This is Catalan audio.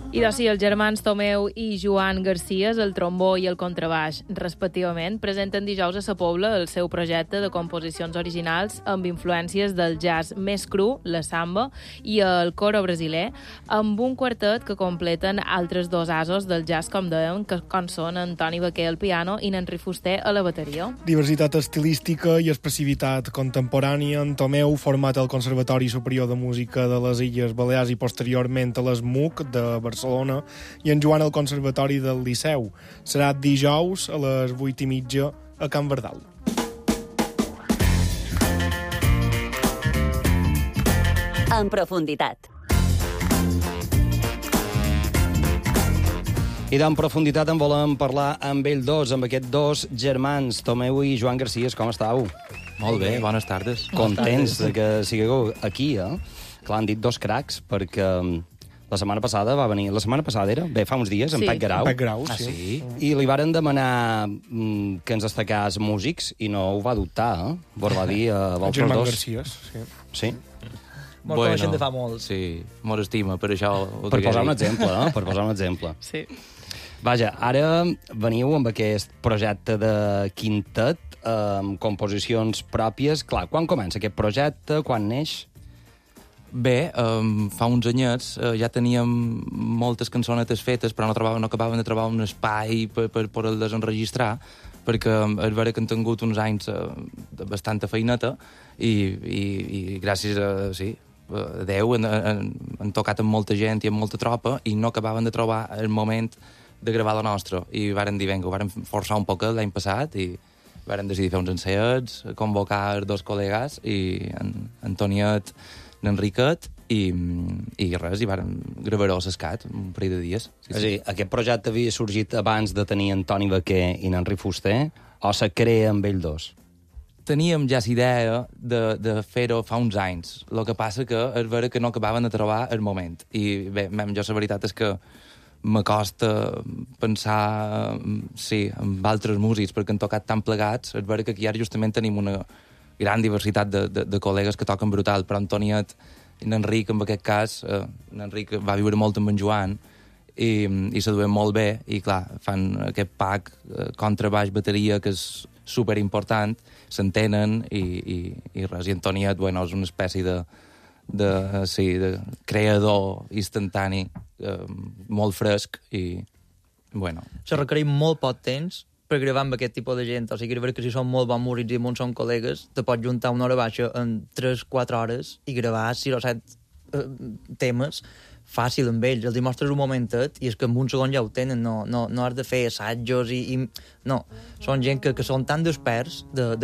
I doncs sí, els germans Tomeu i Joan García, el trombó i el contrabaix, respectivament, presenten dijous a Sa Pobla el seu projecte de composicions originals amb influències del jazz més cru, la samba, i el coro brasiler, amb un quartet que completen altres dos asos del jazz, com dèiem, com són Antoni Baquer al piano i Henry Fuster a la bateria. Diversitat estilística i expressivitat contemporània. En Tomeu, format al Conservatori Superior de Música de les Illes Balears i posteriorment a l'ESMUC de Barcelona, i en Joan al Conservatori del Liceu. Serà dijous a les 8:30 a Can Verdal. En profunditat. I d'en profunditat en volem parlar amb ells dos, amb aquests dos germans, Tomeu i Joan García. Com estàu? Molt bé, bones tardes. Contents de que sigueu aquí, eh? Clar, han dit dos cracs, perquè la setmana passada va venir... La setmana passada era? Bé, fa uns dies, en Sí. Pep Garau. Pep Grau, Ah, sí. sí? I li varen demanar que ens destacàs músics i no ho va dubtar, eh? Vos va dir a El vosaltres Germán dos. García, sí. Sí? Mos coneixem de fa molt. Sí, mos estima, per això ho Per diré. posar un exemple, eh? Per posar un exemple. Sí. Vaja, ara veniu amb aquest projecte de quintet, amb composicions pròpies. Clar, quan comença aquest projecte? Quan neix? Bé, fa uns anyets ja teníem moltes cançonetes fetes, però no acabaven de trobar un espai per poder-les enregistrar, perquè és vera que han tingut uns anys de bastanta feineta i gràcies a, sí, a Déu han tocat amb molta gent i amb molta tropa i no acabaven de trobar el moment de gravar la nostra. I varen dir, vinga, ho varen forçar un poc l'any passat i varen decidir fer uns ensaiets, convocar els dos col·legues i en Antoniet, l'Enriquet i res, i varen gravar-ho a l'Escat un parell de dies. Sí, és a dir, aquest projecte havia sorgit abans de tenir Antoni Baquer i Henry Fuster, o se crea amb ells dos? Teníem ja la idea de fer-ho fa uns anys. El que passa que és vera que no acabaven de trobar el moment. I bé, jo la veritat és que m'acosta pensar, sí, en altres músics, perquè han tocat tan plegats. És vera que aquí ara justament tenim una gran diversitat de col·legues que toquen brutal, però Antoniet i l'Enric, en aquest cas, l'Enric va viure molt amb en Joan i se duen molt bé, i clar, fan aquest pack contrabaix, bateria, que és superimportant, s'entenen i res. I Antoniet, bueno, és una espècie de creador instantani, molt fresc i, bueno... Se requereix molt poc temps per gravar amb aquest tipus de gent. O sigui, que si són molt bons músics i molts són col·legues, te pots juntar una hora baixa en 3-4 hores i gravar 6 o 7 temes fàcil amb ells. Els mostres un momentet i és que en un segon ja ho tenen. No has de fer assajos i no. Són gent que són tan desperts de